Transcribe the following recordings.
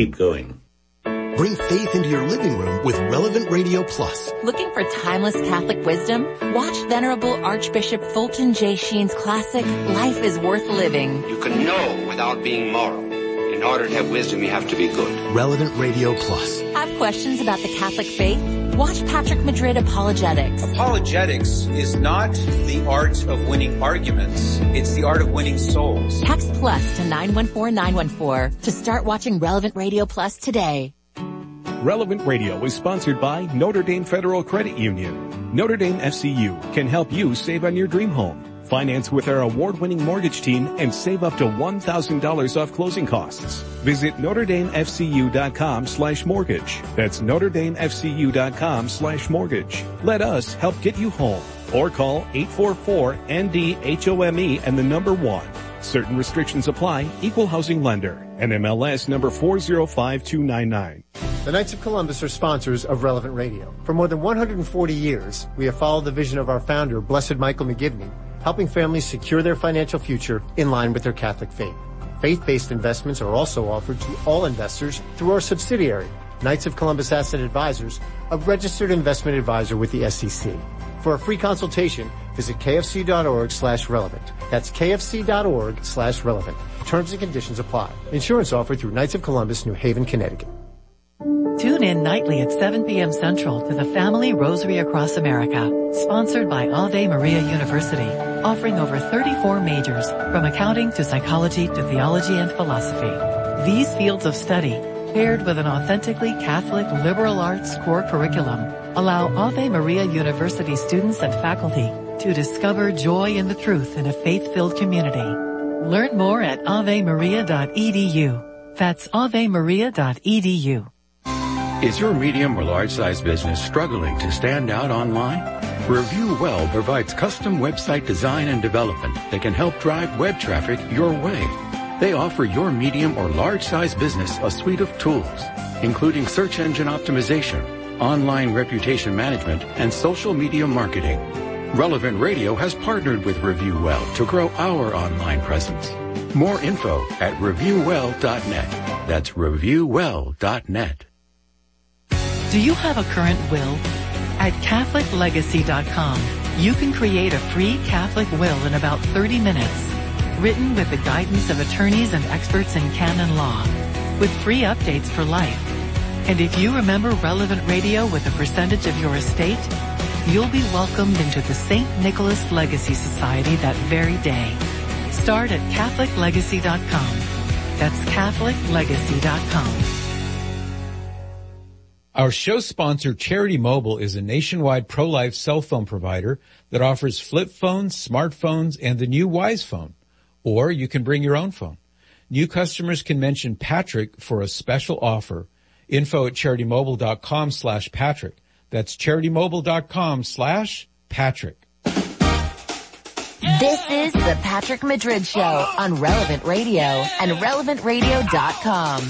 keep going. Bring faith into your living room with Relevant Radio Plus. Looking for timeless Catholic wisdom? Watch Venerable Archbishop Fulton J. Sheen's classic, Life is Worth Living. You can know without being moral. In order to have wisdom, you have to be good. Relevant Radio Plus. Have questions about the Catholic faith? Watch Patrick Madrid Apologetics. Apologetics is not the art of winning arguments. It's the art of winning souls. Text plus to 914914 to start watching Relevant Radio Plus today. Relevant Radio is sponsored by Notre Dame Federal Credit Union. Notre Dame FCU can help you save on your dream home. Finance with our award-winning mortgage team and save up to $1,000 off closing costs. Visit NotreDameFCU.com/mortgage. That's NotreDameFCU.com/mortgage. Let us help get you home. Or call 844-ND-HOME and the number 1. Certain restrictions apply. Equal housing lender. NMLS number 405299. The Knights of Columbus are sponsors of Relevant Radio. For more than 140 years, we have followed the vision of our founder, Blessed Michael McGivney, helping families secure their financial future in line with their Catholic faith. Faith-based investments are also offered to all investors through our subsidiary, Knights of Columbus Asset Advisors, a registered investment advisor with the SEC. For a free consultation, visit kfc.org/relevant. That's kfc.org/relevant. Terms and conditions apply. Insurance offered through Knights of Columbus, New Haven, Connecticut. Tune in nightly at 7 p.m. Central to the Family Rosary Across America, sponsored by Ave Maria University, offering over 34 majors, from accounting to psychology to theology and philosophy. These fields of study, paired with an authentically Catholic liberal arts core curriculum, allow Ave Maria University students and faculty to discover joy in the truth in a faith-filled community. Learn more at avemaria.edu. That's avemaria.edu. Is your medium or large-size business struggling to stand out online? Review Well provides custom website design and development that can help drive web traffic your way. They offer your medium or large-size business a suite of tools, including search engine optimization, online reputation management, and social media marketing. Relevant Radio has partnered with Review Well to grow our online presence. More info at reviewwell.net. That's reviewwell.net. Do you have a current will? At CatholicLegacy.com, you can create a free Catholic will in about 30 minutes, written with the guidance of attorneys and experts in canon law, with free updates for life. And if you remember Relevant Radio with a percentage of your estate, you'll be welcomed into the St. Nicholas Legacy Society that very day. Start at CatholicLegacy.com. That's CatholicLegacy.com. Our show sponsor, Charity Mobile, is a nationwide pro-life cell phone provider that offers flip phones, smartphones, and the new Wise phone. Or you can bring your own phone. New customers can mention Patrick for a special offer. Info at CharityMobile.com/Patrick. That's CharityMobile.com/Patrick. This is the Patrick Madrid Show on Relevant Radio and RelevantRadio.com.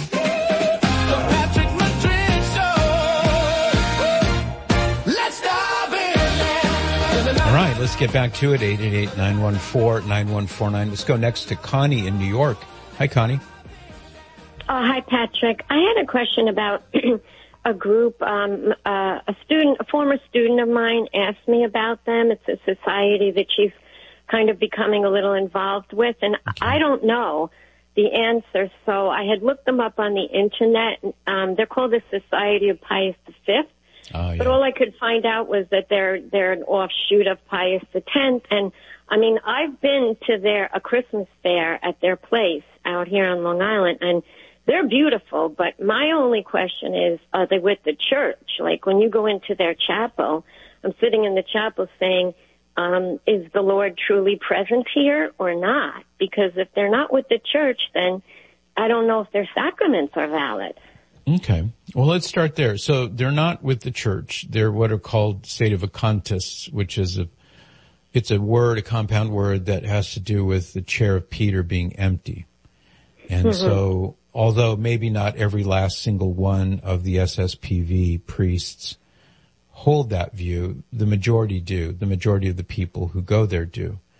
All right, let's get back to it. 888-914-9149. Let's go next to Connie in New York. Hi, Connie. Hi, Patrick. I had a question about a group. A former student of mine asked me about them. It's a society that she's kind of becoming a little involved with, and I don't know the answer. So I had looked them up on the internet. They're called the Society of Pius V. Oh, yeah. But all I could find out was that they're an offshoot of Pius X. And I mean, I've been to a Christmas fair at their place out here on Long Island, and they're beautiful. But my only question is, are they with the church? Like when you go into their chapel, I'm sitting in the chapel saying, is the Lord truly present here or not? Because if they're not with the church, then I don't know if their sacraments are valid. Okay. Well, let's start there. So they're not with the church. They're what are called sedevacantists, which is it's a compound word that has to do with the chair of Peter being empty. And so, although maybe not every last single one of the SSPV priests hold that view, the majority do. The majority of the people who go there do.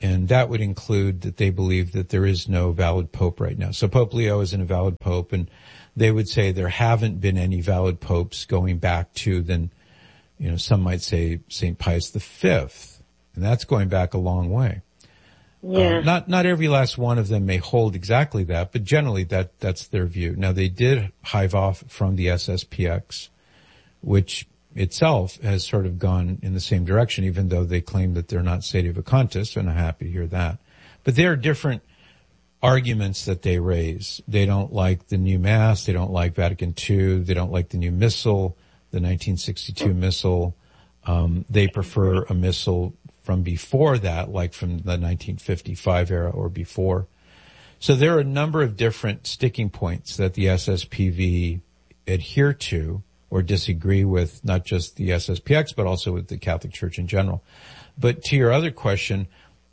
And that would include that they believe that there is no valid pope right now. So Pope Leo isn't a valid pope, and they would say there haven't been any valid popes going back to then, some might say St. Pius V, and that's going back a long way. Yeah. Not every last one of them may hold exactly that, but generally that's their view. Now they did hive off from the SSPX, which itself has sort of gone in the same direction, even though they claim that they're not sedevacantist, and I'm happy to hear that. But there are different arguments that they raise. They don't like the new Mass, they don't like Vatican II, they don't like the new Missal, the 1962 Missal. They prefer a Missal from before that, like from the 1955 era or before. So there are a number of different sticking points that the SSPV adhere to or disagree with, not just the SSPX, but also with the Catholic Church in general. But to your other question,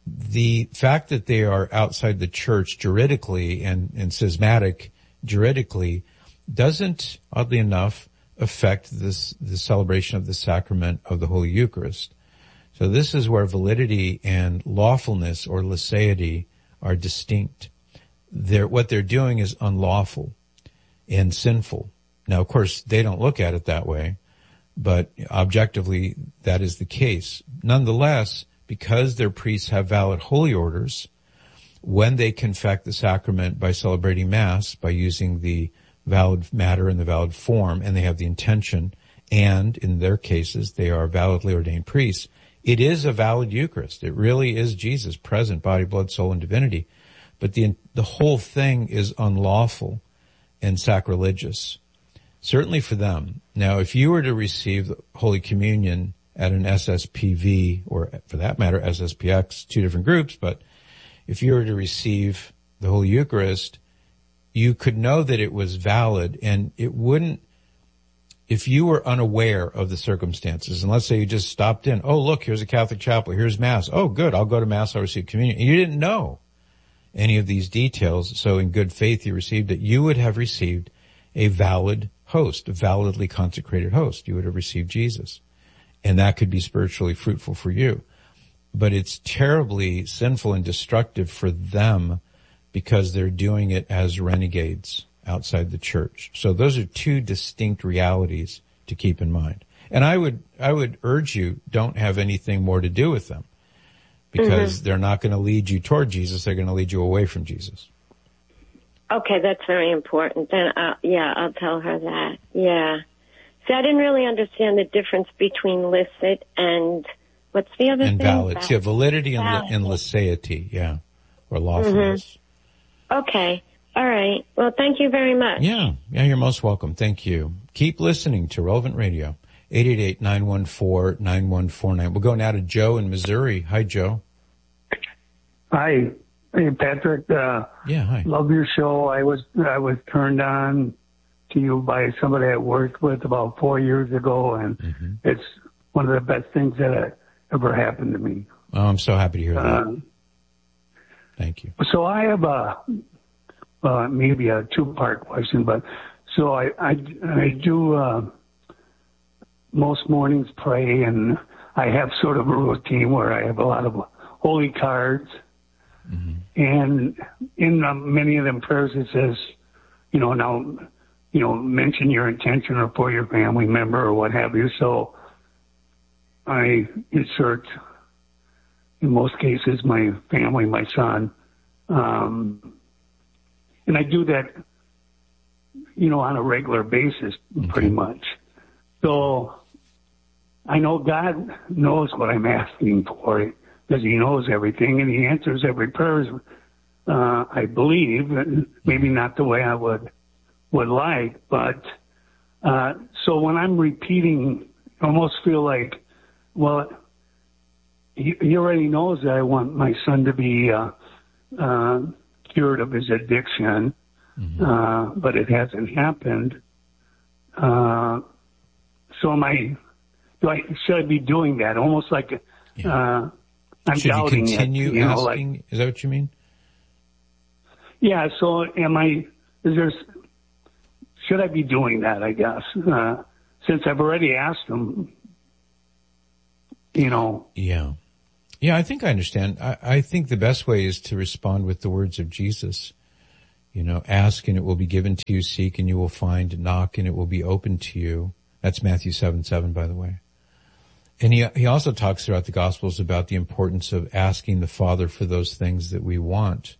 the fact that they are outside the church juridically and schismatic juridically doesn't, oddly enough, affect the celebration of the sacrament of the Holy Eucharist. So this is where validity and lawfulness or laicity are distinct. What they're doing is unlawful and sinful. Now, of course, they don't look at it that way, but objectively, that is the case. Nonetheless, because their priests have valid holy orders, when they confect the sacrament by celebrating Mass, by using the valid matter and the valid form, and they have the intention, and in their cases, they are validly ordained priests, it is a valid Eucharist. It really is Jesus present, body, blood, soul, and divinity. But the whole thing is unlawful and sacrilegious. Certainly for them. Now, if you were to receive Holy Communion at an SSPV, or for that matter, SSPX, two different groups, but if you were to receive the Holy Eucharist, you could know that it was valid, and it wouldn't, if you were unaware of the circumstances, and let's say you just stopped in, oh, look, here's a Catholic chapel, here's Mass, oh, good, I'll go to Mass, I'll receive communion, and you didn't know any of these details, so in good faith you received it, you would have received a valid host, a validly consecrated host. You would have received Jesus. And that could be spiritually fruitful for you. But it's terribly sinful and destructive for them because they're doing it as renegades outside the church. So those are two distinct realities to keep in mind. And I would urge you, don't have anything more to do with them because they're not going to lead you toward Jesus. They're going to lead you away from Jesus. Okay, that's very important. Then, I'll tell her that. Yeah. See, I didn't really understand the difference between licit and what's the other thing? And valid. See, validity and laicity, yeah, or lawfulness. Okay. All right. Well, thank you very much. Yeah, you're most welcome. Thank you. Keep listening to Relevant Radio. 888-914-9149. We'll go now to Joe in Missouri. Hi, Joe. Hi. Hey, Patrick. Yeah, hi. Love your show. I was turned on to you by somebody I worked with about 4 years ago, and it's one of the best things that ever happened to me. Oh, I'm so happy to hear that. Thank you. So I have maybe a two-part question, but so I do most mornings pray, and I have sort of a routine where I have a lot of holy cards. And in many of them prayers it says, mention your intention or for your family member or what have you. So I insert, in most cases, my family, my son. And I do that, on a regular basis, pretty much. So I know God knows what I'm asking for, because he knows everything and he answers every prayer, I believe, maybe not the way I would like, but so when I'm repeating, I almost feel like, well, he already knows that I want my son to be cured of his addiction, but it hasn't happened. So should I be doing that? Almost like I'm should doubting you continue it, asking? Is that what you mean? Yeah. So should I be doing that, I guess, since I've already asked them, Yeah. Yeah, I think I understand. I think the best way is to respond with the words of Jesus. You know, ask and it will be given to you, seek and you will find, knock and it will be open to you. That's Matthew 7:7, by the way. And he also talks throughout the Gospels about the importance of asking the Father for those things that we want.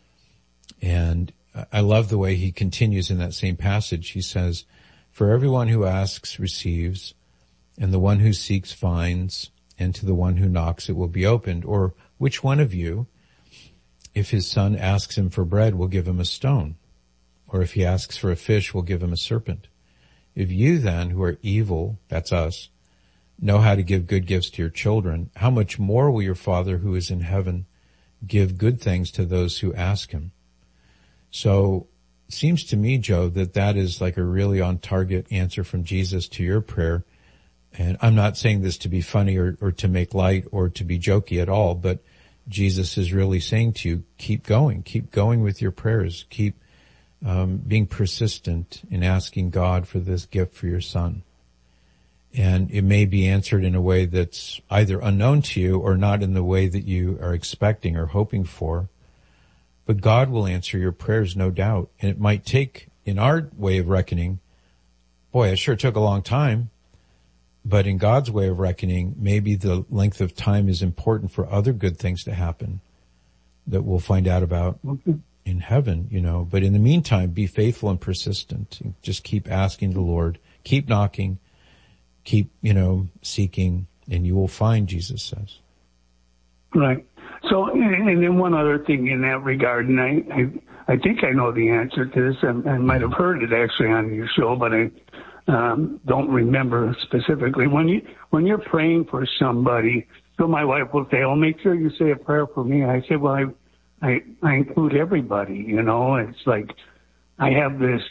And I love the way he continues in that same passage. He says, for everyone who asks receives, and the one who seeks finds, and to the one who knocks it will be opened. Or which one of you, if his son asks him for bread, will give him a stone? Or if he asks for a fish, will give him a serpent? If you then, who are evil, that's us, know how to give good gifts to your children, how much more will your Father who is in heaven give good things to those who ask him? So it seems to me, Joe, that is like a really on target answer from Jesus to your prayer. And I'm not saying this to be funny or to make light or to be jokey at all, but Jesus is really saying to you, keep going with your prayers, keep being persistent in asking God for this gift for your son. And it may be answered in a way that's either unknown to you or not in the way that you are expecting or hoping for. But God will answer your prayers, no doubt. And it might take, in our way of reckoning, boy, it sure took a long time. But in God's way of reckoning, maybe the length of time is important for other good things to happen that we'll find out about in heaven, you know. But in the meantime, be faithful and persistent. Just keep asking the Lord, keep knocking, keep, seeking, and you will find, Jesus says. Right. So, and then one other thing in that regard, and I think I know the answer to this. I might have heard it actually on your show, but I don't remember specifically. When you're praying for somebody, so my wife will say, "Oh, make sure you say a prayer for me." I say, "Well, I include everybody." It's like I have this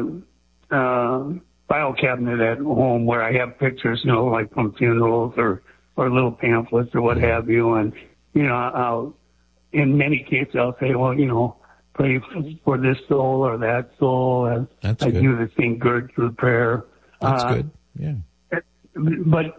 file cabinet at home where I have pictures, like from funerals or little pamphlets or what have you, and I'll in many cases I'll say, "Well, pray for this soul or that soul." And that's I good. do the St. Gertrude prayer. That's good. Yeah. But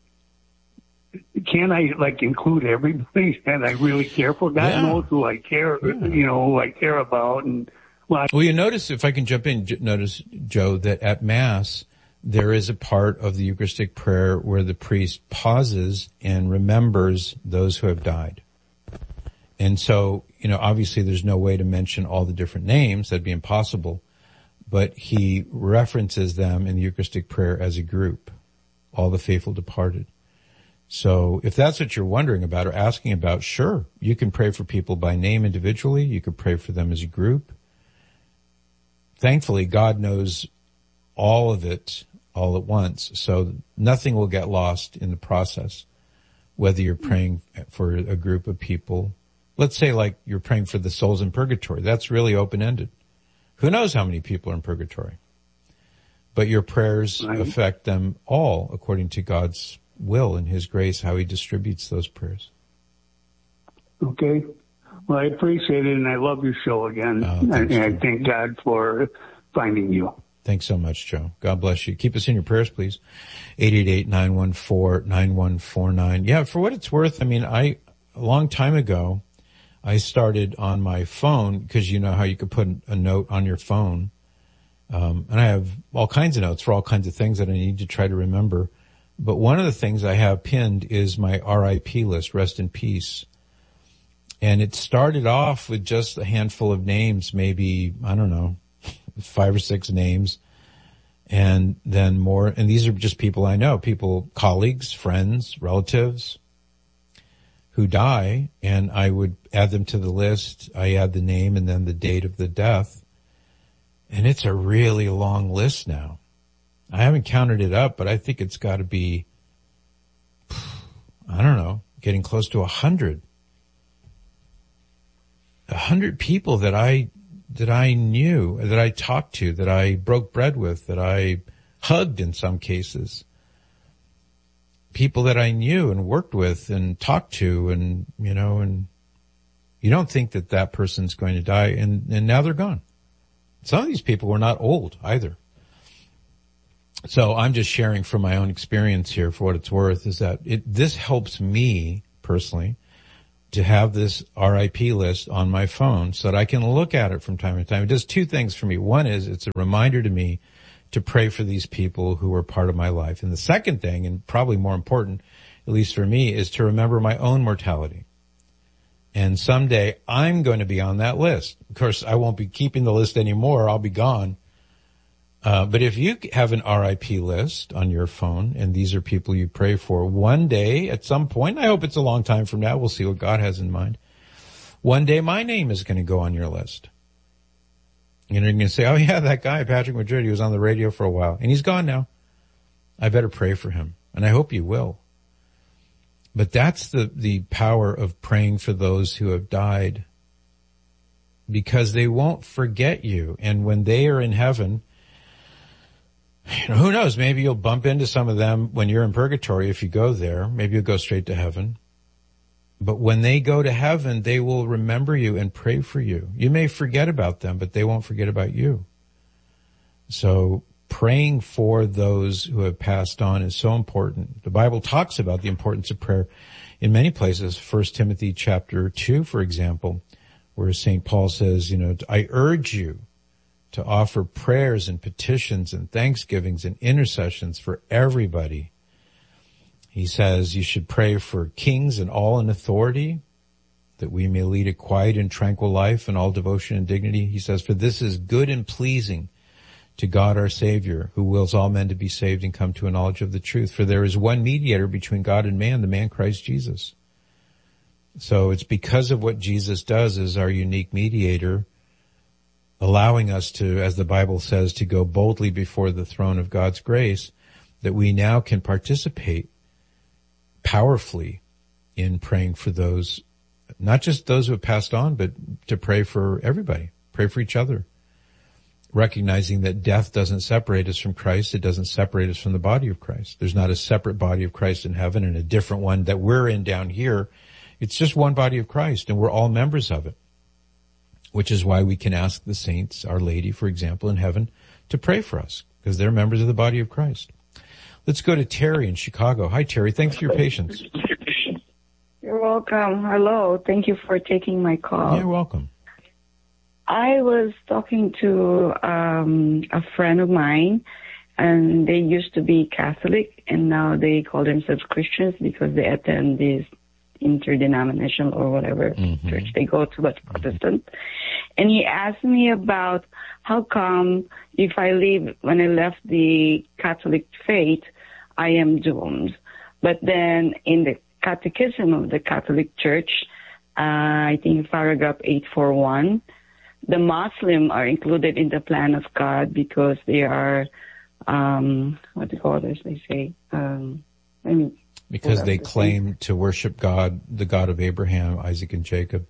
can I include everybody that I really care for? God knows who I care, who I care about. And well, you notice, if I can jump in, notice, Joe, that at Mass there is a part of the Eucharistic prayer where the priest pauses and remembers those who have died. And so, obviously there's no way to mention all the different names. That'd be impossible. But he references them in the Eucharistic prayer as a group, all the faithful departed. So if that's what you're wondering about or asking about, sure, you can pray for people by name individually. You can pray for them as a group. Thankfully, God knows all of it all at once, so nothing will get lost in the process, whether you're praying for a group of people. Let's say you're praying for the souls in purgatory. That's really open-ended. Who knows how many people are in purgatory? But your prayers affect them all according to God's will and His grace, how He distributes those prayers. Okay. Well, I appreciate it, and I love your show again. Thanks, and I thank God for finding you. Thanks so much, Joe. God bless you. Keep us in your prayers, please. 888-914-9149. Yeah, for what it's worth, a long time ago, I started on my phone, because you know how you could put a note on your phone. And I have all kinds of notes for all kinds of things that I need to try to remember. But one of the things I have pinned is my RIP list, rest in peace. And it started off with just a handful of names, maybe, 5 or 6 names. And then more, and these are just people I know, colleagues, friends, relatives who die, and I would add them to the list. I add the name and then the date of the death. And it's a really long list now. I haven't counted it up, but I think it's got to be, getting close to 100. 100 people that I knew, that I talked to, that I broke bread with, that I hugged in some cases. People that I knew and worked with and talked to, and you don't think that person's going to die, and now they're gone. Some of these people were not old either. So I'm just sharing from my own experience here, for what it's worth, is that this helps me personally to have this RIP list on my phone so that I can look at it from time to time. It does two things for me. One is it's a reminder to me to pray for these people who were part of my life. And the second thing, and probably more important, at least for me, is to remember my own mortality. And someday I'm going to be on that list. Of course, I won't be keeping the list anymore. I'll be gone. But if you have an RIP list on your phone, and these are people you pray for, one day at some point, I hope it's a long time from now, we'll see what God has in mind. One day my name is going to go on your list. And you're going to say, oh yeah, that guy, Patrick Madrid, he was on the radio for a while and he's gone now. I better pray for him. And I hope you will. But that's the power of praying for those who have died, because they won't forget you. And when they are in heaven, who knows, maybe you'll bump into some of them when you're in purgatory if you go there. Maybe you'll go straight to heaven. But when they go to heaven, they will remember you and pray for you. You may forget about them, but they won't forget about you. So praying for those who have passed on is so important. The Bible talks about the importance of prayer in many places. 1 Timothy chapter 2, for example, where St. Paul says, I urge you to offer prayers and petitions and thanksgivings and intercessions for everybody. He says you should pray for kings and all in authority, that we may lead a quiet and tranquil life in all devotion and dignity. He says, for this is good and pleasing to God our Savior, who wills all men to be saved and come to a knowledge of the truth. For there is one mediator between God and man, the man Christ Jesus. So it's because of what Jesus does as our unique mediator, allowing us to, as the Bible says, to go boldly before the throne of God's grace, that we now can participate powerfully in praying for those, not just those who have passed on, but to pray for everybody, pray for each other, recognizing that death doesn't separate us from Christ. It doesn't separate us from the body of Christ. There's not a separate body of Christ in heaven and a different one that we're in down here. It's just one body of Christ, and we're all members of it, which is why we can ask the saints, Our Lady, for example, in heaven, to pray for us, because they're members of the body of Christ. Let's go to Terry in Chicago. Hi, Terry. Thanks for your patience. You're welcome. Hello. Thank you for taking my call. You're welcome. I was talking to a friend of mine, and they used to be Catholic, and now they call themselves Christians because they attend this interdenominational or whatever church they go to, but Protestant. And he asked me about how come when I left the Catholic faith, I am doomed. But then in the Catechism of the Catholic Church, I think paragraph 841, the Muslim are included in the plan of God because they are, what do you call this? They say, because they claim to worship God, the God of Abraham, Isaac, and Jacob.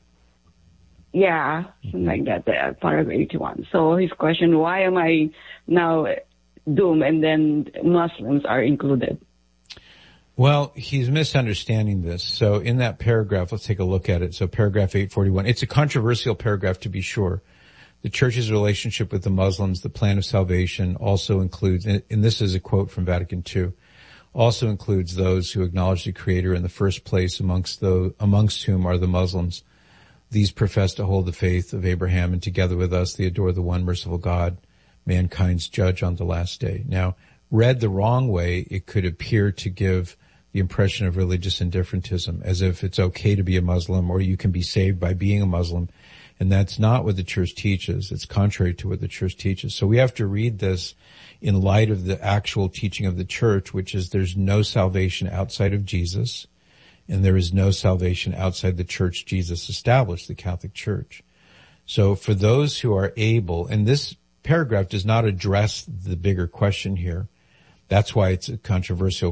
Yeah, something like that, paragraph 81. So his question, why am I now doomed and then Muslims are included? Well, he's misunderstanding this. So in that paragraph, let's take a look at it. So paragraph 841, it's a controversial paragraph to be sure. The church's relationship with the Muslims, the plan of salvation, also includes, and this is a quote from Vatican II, also includes those who acknowledge the Creator in the first place, amongst whom are the Muslims. These profess to hold the faith of Abraham, and together with us they adore the one merciful God, mankind's judge on the last day. Now, read the wrong way, it could appear to give the impression of religious indifferentism, as if it's okay to be a Muslim or you can be saved by being a Muslim. And that's not what the church teaches. It's contrary to what the church teaches. So we have to read this in light of the actual teaching of the church, which is there's no salvation outside of Jesus, and there is no salvation outside the church Jesus established, the Catholic Church. So for those who are able, and this paragraph does not address the bigger question here. That's why it's a controversial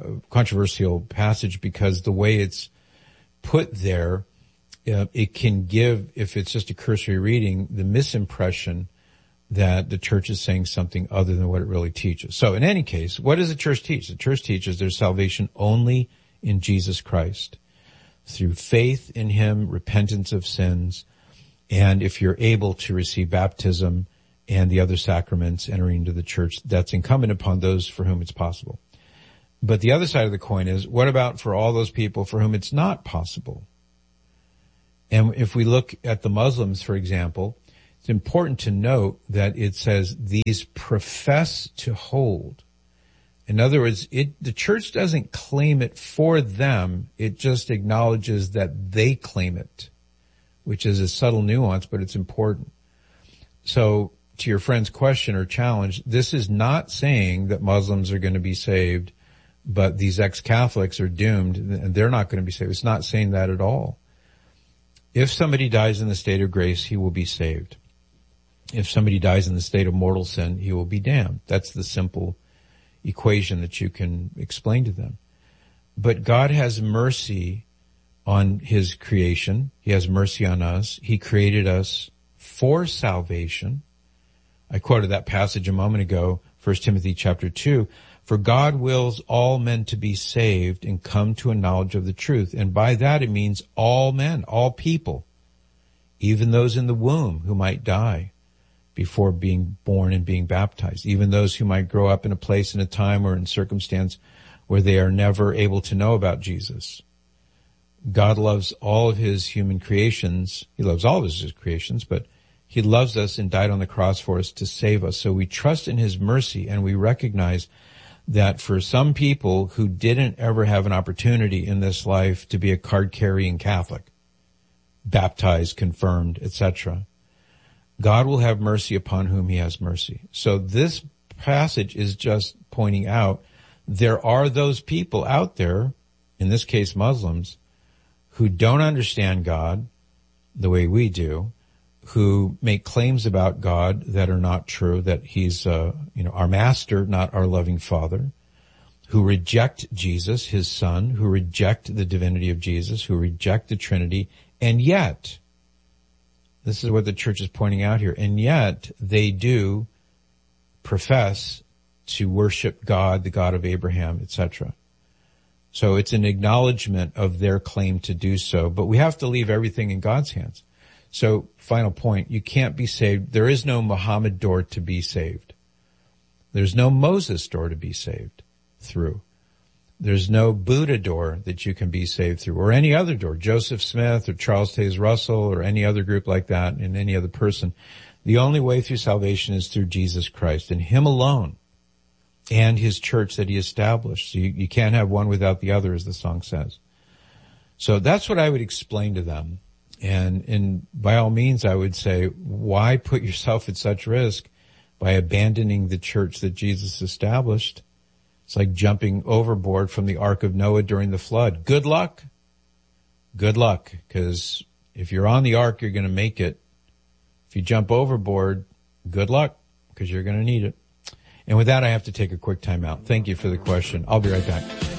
passage, because the way it's put there, it can give, if it's just a cursory reading, the misimpression that the church is saying something other than what it really teaches. So in any case, what does the church teach? The church teaches there's salvation only in Jesus Christ, through faith in Him, repentance of sins, and if you're able to receive baptism and the other sacraments, entering into the church, that's incumbent upon those for whom it's possible. But the other side of the coin is, what about for all those people for whom it's not possible? And if we look at the Muslims, for example, it's important to note that it says these profess to hold. In other words, the church doesn't claim it for them. It just acknowledges that they claim it, which is a subtle nuance, but it's important. So to your friend's question or challenge, this is not saying that Muslims are going to be saved, but these ex-Catholics are doomed and they're not going to be saved. It's not saying that at all. If somebody dies in the state of grace, he will be saved. If somebody dies in the state of mortal sin, he will be damned. That's the simple equation that you can explain to them. But God has mercy on his creation. He has mercy on us. He created us for salvation. I quoted that passage a moment ago, 1 Timothy chapter 2. For God wills all men to be saved and come to a knowledge of the truth. And by that it means all men, all people, even those in the womb who might die before being born and being baptized, even those who might grow up in a place and a time or in circumstance where they are never able to know about Jesus. God loves all of his human creations. He loves all of his creations, but he loves us and died on the cross for us to save us. So we trust in his mercy, and we recognize that for some people who didn't ever have an opportunity in this life to be a card-carrying Catholic, baptized, confirmed, etc., God will have mercy upon whom he has mercy. So this passage is just pointing out there are those people out there, in this case Muslims, who don't understand God the way we do, who make claims about God that are not true, that he's, our master, not our loving father, who reject Jesus, his son, who reject the divinity of Jesus, who reject the Trinity, and yet, this is what the church is pointing out here, and yet they do profess to worship God, the God of Abraham, etc. So it's an acknowledgement of their claim to do so, but we have to leave everything in God's hands. So, final point, you can't be saved. There is no Muhammad door to be saved. There's no Moses door to be saved through. There's no Buddha door that you can be saved through, or any other door, Joseph Smith or Charles Taze Russell or any other group like that and any other person. The only way through salvation is through Jesus Christ and him alone and his church that he established. So you can't have one without the other, as the song says. So that's what I would explain to them. And by all means, I would say, why put yourself at such risk by abandoning the church that Jesus established? It's like jumping overboard from the Ark of Noah during the flood. Good luck. Good luck, because if you're on the ark, you're going to make it. If you jump overboard, good luck, because you're going to need it. And with that, I have to take a quick time out. Thank you for the question. I'll be right back.